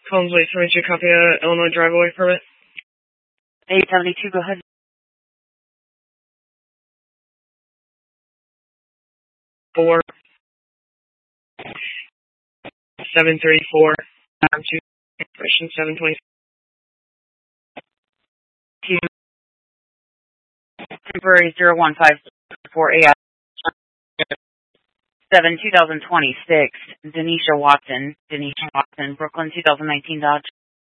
Collins Way 72, copy Illinois driveway permit. 872, go ahead. 4 734 information 720. Temporary 01544 AI 7 2026 Denisha Watson, Brooklyn 2019 Dodge.